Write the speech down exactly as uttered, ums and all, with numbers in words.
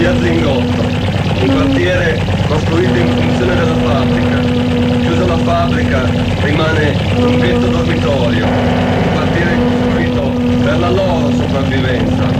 via Zingotto, un quartiere costruito in funzione della fabbrica. Chiusa la fabbrica rimane un ghetto dormitorio, un quartiere costruito per la loro sopravvivenza.